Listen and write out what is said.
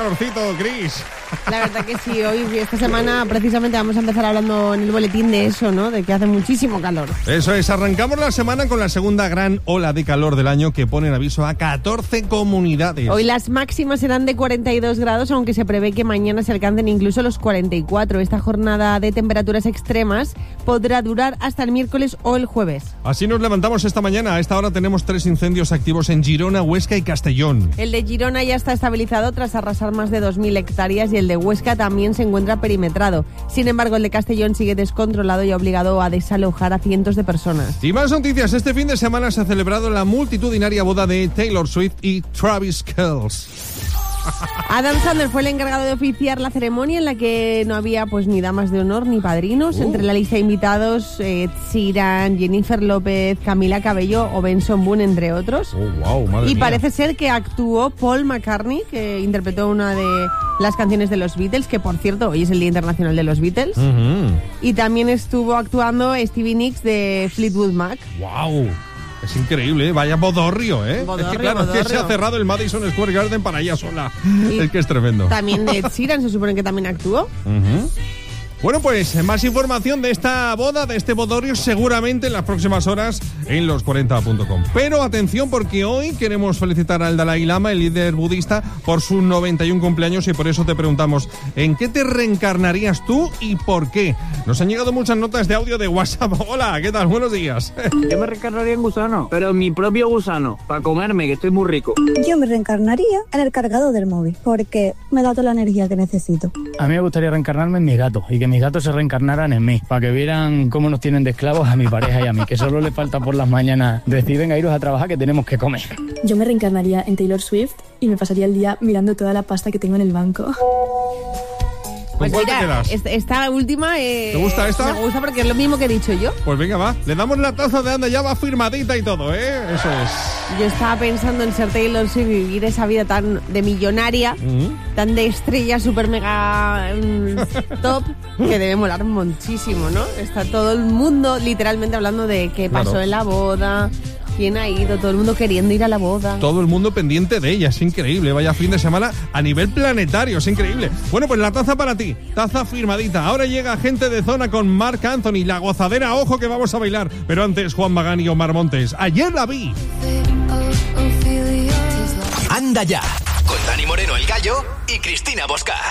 calorcito, Cris. La verdad que sí, hoy, esta semana, precisamente vamos a empezar hablando en el boletín de eso, ¿no? De que hace muchísimo calor. Eso es, arrancamos la semana con la segunda gran ola de calor del año que pone en aviso a 14 comunidades. Hoy las máximas serán de 42 grados, aunque se prevé que mañana se alcancen incluso los 44. Esta jornada de temperaturas extremas podrá durar hasta el miércoles o el jueves. Así nos levantamos esta mañana. A esta hora tenemos 3 incendios activos en Girona, Huesca y Castellón. El de Girona ya está estabilizado tras arrasar más de 2.000 hectáreas y el de Huesca también se encuentra perimetrado. Sin embargo, el de Castellón sigue descontrolado y ha obligado a desalojar a cientos de personas. Y más noticias. Este fin de semana se ha celebrado la multitudinaria boda de Taylor Swift y Travis Kelce. Adam Sandler fue el encargado de oficiar la ceremonia en la que no había pues ni damas de honor ni padrinos. Entre la lista de invitados, Sheeran, Jennifer López, Camila Cabello o Benson Boone, entre otros. Wow, madre y mía. parece ser que actuó Paul McCartney, que interpretó una de las canciones de los Beatles, que por cierto hoy es el Día Internacional de los Beatles. Y también estuvo actuando Stevie Nicks de Fleetwood Mac. ¡Wow! Es increíble, ¿eh? Vaya bodorrio, ¿eh? Bodorrio, es que claro, bodorrio. Es que se ha cerrado el Madison Square Garden para ella sola. Y es que es tremendo. También Ed Sheeran se supone que también actuó. Bueno, pues más información de esta boda, de este bodorrio, seguramente en las próximas horas en los40.com. Pero atención, porque hoy queremos felicitar al Dalai Lama, el líder budista, por sus 91 cumpleaños y por eso te preguntamos, ¿en qué te reencarnarías tú y por qué? Nos han llegado muchas notas de audio de WhatsApp. Hola, ¿qué tal? Buenos días. Yo me reencarnaría en gusano, pero en mi propio gusano, para comerme, que estoy muy rico. Yo me reencarnaría en el cargador del móvil, porque me da toda la energía que necesito. A mí me gustaría reencarnarme en mis gatos y que mis gatos se reencarnaran en mí, para que vieran cómo nos tienen de esclavos a mi pareja y a mí, que solo le falta por las mañanas decir, venga, iros a trabajar que tenemos que comer. Yo me reencarnaría en Taylor Swift y me pasaría el día mirando toda la pasta que tengo en el banco. ¿Con Pues cuál te mira, quedas? esta última... ¿Te gusta esta? Me gusta porque es lo mismo que he dicho yo. Pues venga, va. Le damos la taza de anda, ya va firmadita y todo, ¿eh? Eso es. Yo estaba pensando en ser Taylor Swift y vivir esa vida tan de millonaria, tan de estrella super mega top, que debe molar muchísimo, ¿no? Está todo el mundo literalmente hablando de qué pasó Claro. en la boda, quién ha ido, todo el mundo queriendo ir a la boda. Todo el mundo pendiente de ella, es increíble. Vaya fin de semana a nivel planetario, es increíble. Bueno, pues la taza para ti, taza firmadita. Ahora llega Gente de Zona con Marc Anthony, la gozadera, ojo que vamos a bailar. Pero antes Juan Magán y Omar Montes. Ayer la vi. Anda ya, con Dani Moreno el Gallo y Cristina Bosca.